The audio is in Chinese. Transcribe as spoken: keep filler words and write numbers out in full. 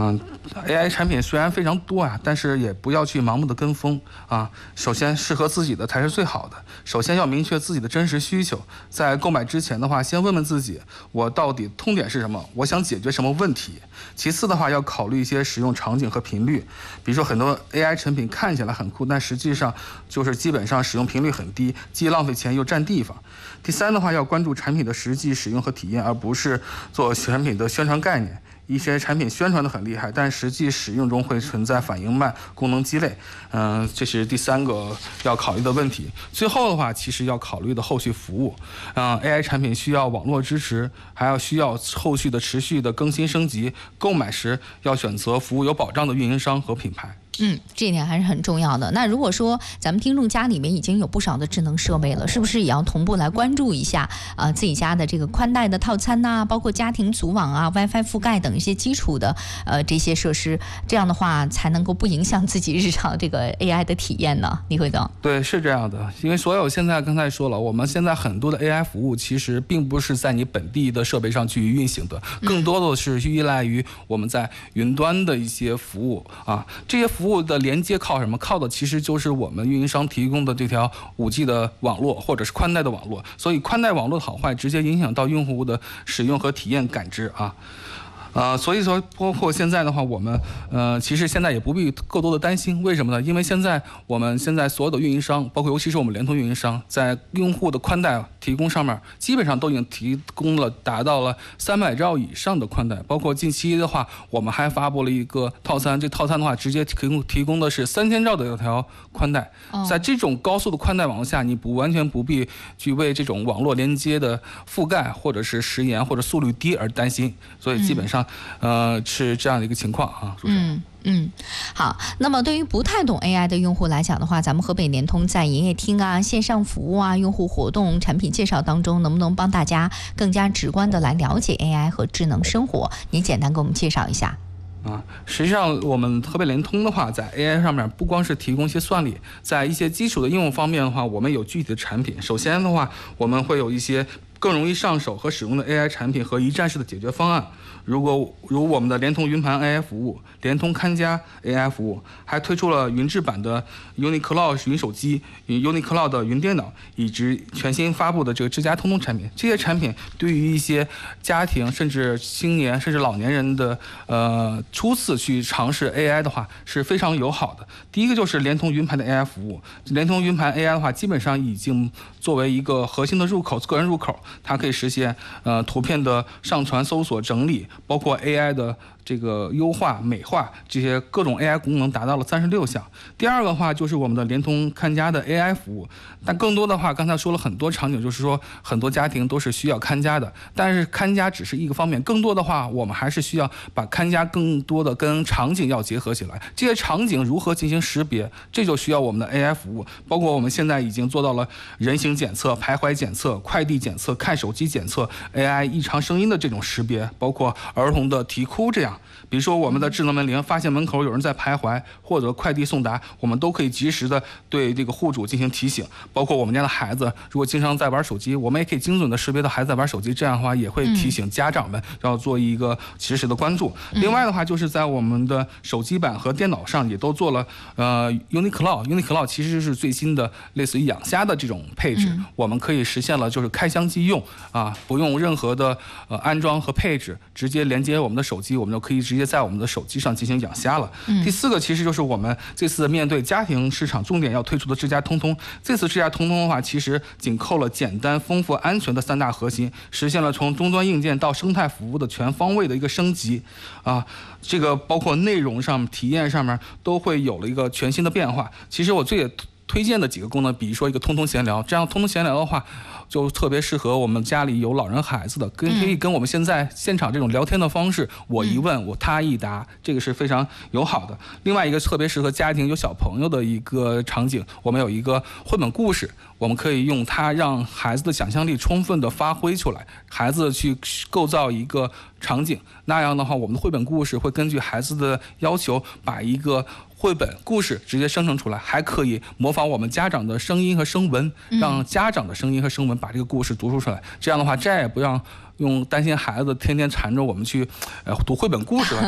嗯 ，A I 产品虽然非常多啊，但是也不要去盲目的跟风啊。首先，适合自己的才是最好的。首先要明确自己的真实需求，在购买之前的话，先问问自己，我到底痛点是什么？我想解决什么问题？其次的话，要考虑一些使用场景和频率。比如说，很多 A I 产品看起来很酷，但实际上就是基本上使用频率很低，既浪费钱又占地方。第三的话，要关注产品的实际使用和体验，而不是做产品的宣传概念。一些产品宣传的很厉害，但实际使用中会存在反应慢、功能鸡肋。嗯、呃，这是第三个要考虑的问题。最后的话，其实要考虑的后续服务。嗯、呃、，A I 产品需要网络支持，还要需要后续的持续的更新升级。购买时要选择服务有保障的运营商和品牌。 嗯，这一点还是很重要的。那如果说咱们听众家里面已经有不少的智能设备了，是不是也要同步来关注一下啊、呃、自己家的这个宽带的套餐呐、啊，包括家庭组网啊、WiFi 覆盖等一些基础的呃这些设施，这样的话才能够不影响自己日常这个 A I 的体验呢？李辉总， 对，是这样的，因为所有现在刚才说了，我们现在很多的 A I 服务其实并不是在你本地的设备上去运行的，更多的是依赖于我们在云端的一些服务啊，这些服务。服务的连接靠什么？靠的其实就是我们运营商提供的这条 五 G 的网络或者是宽带的网络，所以宽带网络的好坏直接影响到用户的使用和体验感知啊。呃，所以说，包括现在的话，我们呃，其实现在也不必过多的担心，为什么呢？因为现在我们现在所有的运营商，包括尤其是我们联通运营商，在用户的宽带提供上面，基本上都已经提供了达到了三百兆以上的宽带。包括近期的话，我们还发布了一个套餐，这套餐的话，直接提供提供的是三千兆的一条宽带。在这种高速的宽带网络下，你不完全不必去为这种网络连接的覆盖或者是时延或者速率低而担心。所以基本上。呃，是这样的一个情况啊。 嗯嗯，好。那么对于不太懂 A I 的用户来讲的话，咱们河北联通在营业厅啊、线上服务啊、用户活动、产品介绍当中，能不能帮大家更加直观的来了解 A I 和智能生活？你简单给我们介绍一下。 啊，实际上我们河北联通的话，在 A I 上面不光是提供一些算力，在一些基础的应用方面的话，我们有具体的产品。首先的话，我们会有一些更容易上手和使用的 A I 产品和一站式的解决方案。如果如我们的联通云盘 A I 服务、联通看家 A I 服务，还推出了云智版的 UniCloud 云手机、UniCloud 的云电脑，以及全新发布的这个智家通通产品。这些产品对于一些家庭甚至青年甚至老年人的呃初次去尝试 A I 的话是非常友好的。第一个就是联通云盘的 A I 服务，联通云盘 A I 的话，基本上已经作为一个核心的入口，个人入口，它可以实现呃图片的上传、搜索、整理。包括 A I 的这个优化、美化这些各种 A I 功能达到了三十六项。第二个的话就是我们的联通看家的 A I 服务，但更多的话，刚才说了很多场景，就是说很多家庭都是需要看家的，但是看家只是一个方面，更多的话，我们还是需要把看家更多的跟场景要结合起来。这些场景如何进行识别，这就需要我们的 A I 服务。包括我们现在已经做到了人形检测、徘徊检测、快递检测、看手机检测、A I 异常声音的这种识别，包括儿童的啼哭这样。比如说我们的智能门铃发现门口有人在徘徊，或者快递送达，我们都可以及时的对这个户主进行提醒。包括我们家的孩子如果经常在玩手机，我们也可以精准的识别到孩子在玩手机，这样的话也会提醒家长们要做一个及时的关注。嗯、另外的话，就是在我们的手机版和电脑上也都做了呃 UniCloud UniCloud 其实是最新的类似于养虾的这种配置，嗯、我们可以实现了就是开箱即用啊，不用任何的呃安装和配置，直接连接我们的手机，我们就可以直接在我们的手机上进行养虾了。嗯、第四个其实就是我们这次面对家庭市场重点要推出的智家通通。这次智家通通的话，其实紧扣了简单、丰富、安全的三大核心，实现了从终端硬件到生态服务的全方位的一个升级啊。这个包括内容上、体验上面都会有了一个全新的变化。其实我最推荐的几个功能，比如说一个通通闲聊，这样通通闲聊的话，就特别适合我们家里有老人孩子的，跟可以跟我们现在现场这种聊天的方式，我一问我他一答，这个是非常友好的。另外一个特别适合家庭有小朋友的一个场景，我们有一个绘本故事，我们可以用它让孩子的想象力充分的发挥出来，孩子去构造一个场景，那样的话，我们的绘本故事会根据孩子的要求，把一个绘本故事直接生成出来，还可以模仿我们家长的声音和声纹，让家长的声音和声纹把这个故事读出出来。这样的话，再也不让用担心孩子天天缠着我们去呃读绘本故事了。